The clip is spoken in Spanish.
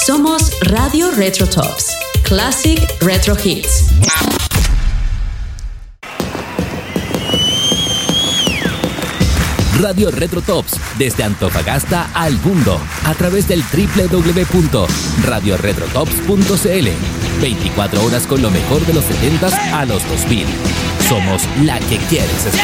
Somos Radio Retro Tops, Classic Retro Hits. Radio Retro Tops, desde Antofagasta al mundo, a través del www.radioretrotops.cl. 24 horas con lo mejor de los 70s a los 2000. Somos la que quieres escuchar.